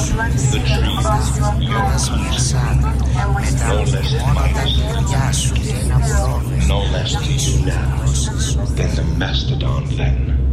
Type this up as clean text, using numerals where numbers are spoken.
the trees, yours, no less advanced, no less to you now than the mastodon then.